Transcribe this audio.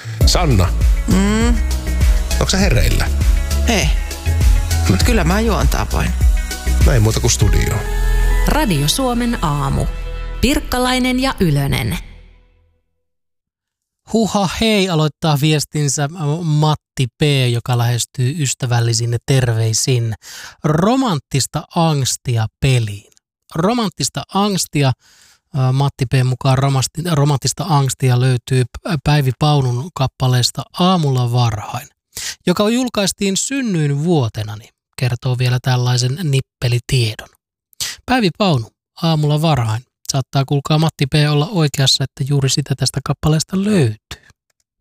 Sanna, onko sä hereillä? Ei, mutta kyllä mä juontaa voin. Näin muuta kuin studioon. Radio Suomen aamu. Pirkkalainen ja Ylönen. Huha hei, aloittaa viestinsä Matti P., joka lähestyy ystävällisin terveisin. Romanttista angstia peliin. Romanttista angstia, Matti P. mukaan romanttista angstia löytyy Päivi Paunun kappaleesta Aamulla varhain, joka julkaistiin synnyin vuotenani, kertoo vielä tällaisen nippelitiedon. Päivi Paunu, Aamulla varhain. Saattaa kuulkaa Matti P. olla oikeassa, että juuri sitä tästä kappaleesta löytyy.